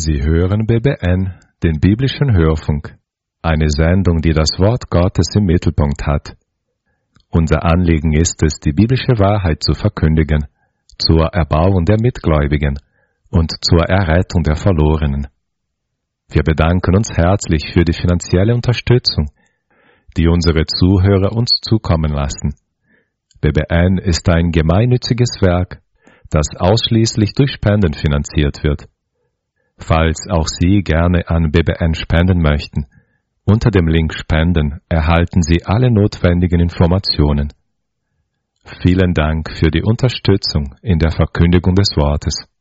Sie hören BBN, den biblischen Hörfunk, eine Sendung, die das Wort Gottes im Mittelpunkt hat. Unser Anliegen ist es, die biblische Wahrheit zu verkündigen, zur Erbauung der Mitgläubigen und zur Errettung der Verlorenen. Wir bedanken uns herzlich für die finanzielle Unterstützung, die unsere Zuhörer uns zukommen lassen. BBN ist ein gemeinnütziges Werk, das ausschließlich durch Spenden finanziert wird. Falls auch Sie gerne an BBN spenden möchten, unter dem Link Spenden erhalten Sie alle notwendigen Informationen. Vielen Dank für die Unterstützung in der Verkündigung des Wortes.